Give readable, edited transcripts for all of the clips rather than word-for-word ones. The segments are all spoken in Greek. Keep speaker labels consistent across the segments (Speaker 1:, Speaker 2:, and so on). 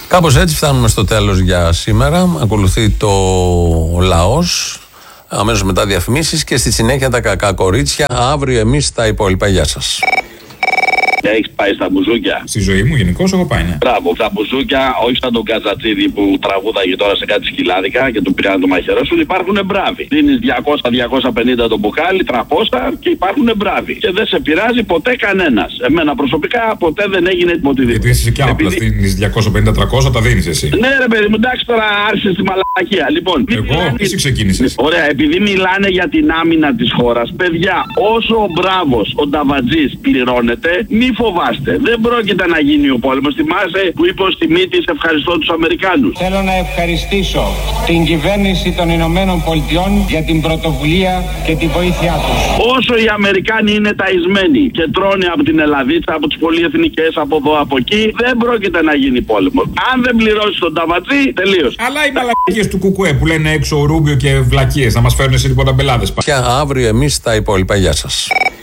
Speaker 1: Κάπως έτσι φτάνουμε στο τέλος για σήμερα. Ακολουθεί το λαός, αμέσως μετά διαφημίσεις και στη συνέχεια τα κακά κορίτσια. Αύριο εμείς τα υπόλοιπα. Γεια σας.
Speaker 2: Έχεις πάει στα μπουζούκια?
Speaker 3: Στη ζωή μου γενικώς έχω πάει, ναι.
Speaker 2: Μπράβο, στα μπουζούκια, όχι σαν τον Κατσατσίδη που τραγούδαγε τώρα σε κάτι σκυλάδικα και του πήραν το μαχαιρόσουν. Υπάρχουν μπράβοι. Δίνεις 200-250 το μπουκάλι, 300 και υπάρχουν μπράβοι. Και δεν σε πειράζει ποτέ κανένας. Εμένα προσωπικά ποτέ δεν έγινε οτιδήποτε.
Speaker 3: Γιατί είσαι και άπλα, δίνεις 250-300, τα δίνεις εσύ.
Speaker 2: Ναι, ρε παιδί μου, εντάξει, τώρα άρχισε τη μαλακία. Λοιπόν,
Speaker 3: εγώ, εσύ ξεκίνησες.
Speaker 2: Ωραία, επειδή μιλάνε για την άμυνα της χώρας, παιδιά, όσο ο μπράβος, ο Νταβατζής πληρώνεται, μη φοβάστε. Δεν πρόκειται να γίνει ο πόλεμος. Θυμάσαι που είπε ο Στιμίτης ευχαριστώ τους Αμερικάνους.
Speaker 4: Θέλω να ευχαριστήσω την κυβέρνηση των Ηνωμένων Πολιτειών για την πρωτοβουλία και τη βοήθειά τους.
Speaker 2: Όσο οι Αμερικάνοι είναι ταϊσμένοι και τρώνε από την Ελλαδίτσα, από τις πολυεθνικές, από εδώ, από εκεί, δεν πρόκειται να γίνει πόλεμος. Αν δεν πληρώσει τον Νταβατζή, τελείωσε.
Speaker 3: Αλλά οι μαλακίες του Κουκουέ που λένε έξω ο Ρούμπιο και βλακίες να μας φέρουν σε τίποτα μπελάδες.
Speaker 1: Και αύριο εμείς τα υπόλοιπα. Γεια σας.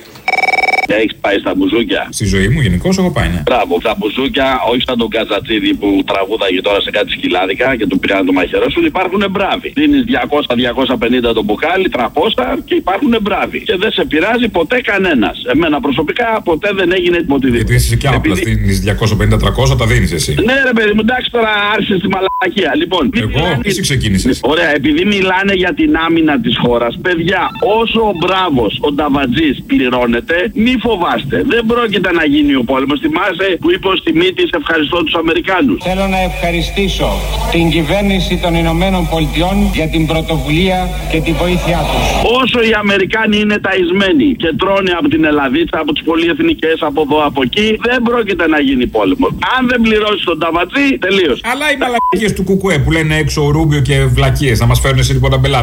Speaker 2: Έχεις πάει στα μπουζούκια?
Speaker 3: Στη ζωή μου γενικώς έχω πάει, ναι.
Speaker 2: Μπράβο, στα μπουζούκια, όχι σαν τον Κατσατσίδη που τραγούδαγε τώρα σε κάτι σκυλάδικα και του πήραν το μαχαιρόσουν. Υπάρχουν μπράβοι. Δίνεις 200-250 το μπουκάλι, 300 και υπάρχουν μπράβοι. Και δεν σε πειράζει ποτέ κανένας. Εμένα προσωπικά ποτέ δεν έγινε οτιδήποτε.
Speaker 3: Γιατί είσαι και άπλα, δίνεις 250-300, τα δίνεις εσύ.
Speaker 2: Ναι, ρε παιδί μου, εντάξει, τώρα άρχισε τη μαλακία. Λοιπόν,
Speaker 3: εγώ, εσύ ξεκίνησες.
Speaker 2: Ωραία, επειδή μιλάνε για την άμυνα της χώρας, παιδιά, όσο ο μπράβος, ο Νταβατζής πληρώνεται, μη φοβάστε. Δεν πρόκειται να γίνει ο πόλεμος. Θυμάσαι που είπε ο Στιμίτης ευχαριστώ τους Αμερικάνους.
Speaker 4: Θέλω να ευχαριστήσω την κυβέρνηση των Ηνωμένων Πολιτειών για την πρωτοβουλία και τη βοήθειά τους.
Speaker 2: Όσο οι Αμερικάνοι είναι ταϊσμένοι και τρώνε από την Ελλαδίτσα, από τις πολυεθνικές, από εδώ, από εκεί, δεν πρόκειται να γίνει πόλεμος. Αν δεν πληρώσει τον Νταβατζή, τελείωσε.
Speaker 3: Αλλά οι μαλακίες του Κουκουέ που λένε έξω ο Ρούμπιο και βλακίες να μας φέρουν σε τίποτα μπελάδες.